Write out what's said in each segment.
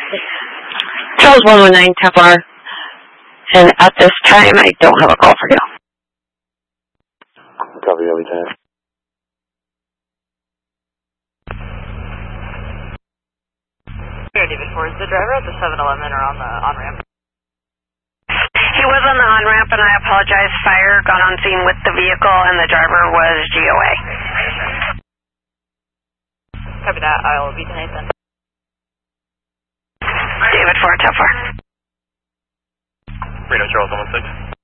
Charles 119 Templar. And at this time, I don't have a call for you. Copy every time. David 4, is the driver at the 7-Eleven or on the on-ramp? He was on the on-ramp, and I apologize. Fire got on scene with the vehicle, and the driver was GOA. Copy that. I'll be to Nathan. David 4, Templar. Reno Charles 116.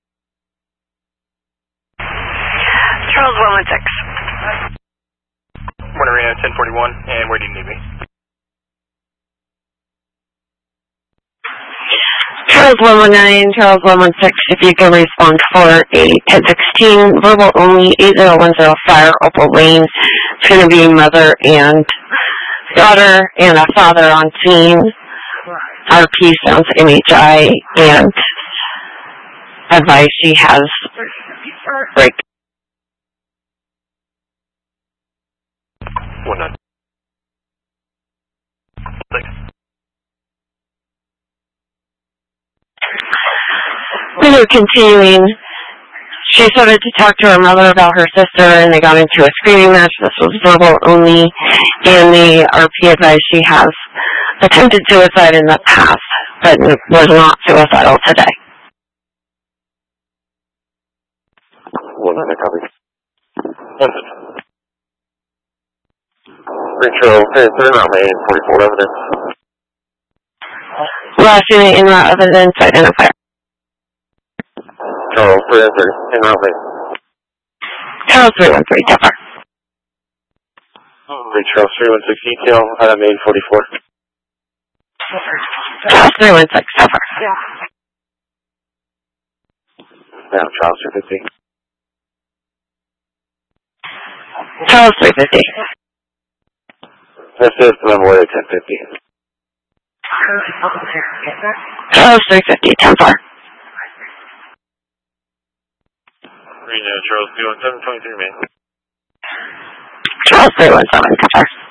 Charles 116. Morning Reno 1041, and where do you need me? Charles 119, Charles 116, if you can respond for a 1016, verbal only, 8010 Fire, Opal Lane. It's going to be mother and daughter and a father on scene. RP sounds MHI, and advice she has break. 19. We were continuing. She started to talk to her mother about her sister, and they got into a screaming match. This was verbal only, and the RP advised she has attempted suicide in the past, but was not suicidal today. 19 copy. 1 Charles, they're not made 44 evidence. Last unit in route evidence identifier. Charles 313, en route made. Charles 313, Templar. Charles 316, detail, made 44. Charles 316, Templar. Now Charles 350. Charles 350. This is the memory 1050. Charles 350, Templar. Reno Charles 217, 23 man. Charles 317, Templar.